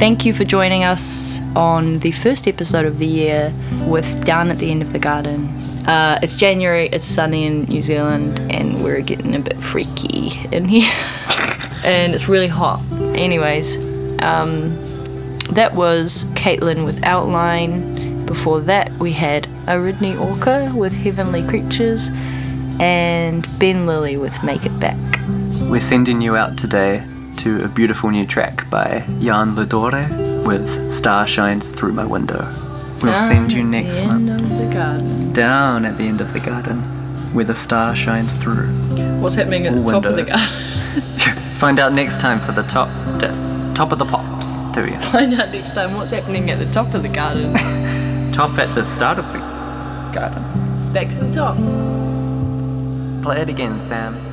Thank you for joining us on the first episode of the year with Down at the End of the Garden. It's January, it's sunny in New Zealand, and we're getting a bit freaky in here. And it's really hot. Anyways, that was Caitlin with Outline. Before that, we had Aridney Orca with Heavenly Creatures, and Ben Lilly with Make It Back. We're sending you out today to a beautiful new track by Jan Ledore with Star Shines Through My Window. We'll send you next month. Down at the end of the garden, where the star shines through. What's happening at the top of the garden? Find out next time for the top of the pops, do you? Find out next time what's happening at the top of the garden. Top at the start of the garden. Back to the top. Play it again, Sam.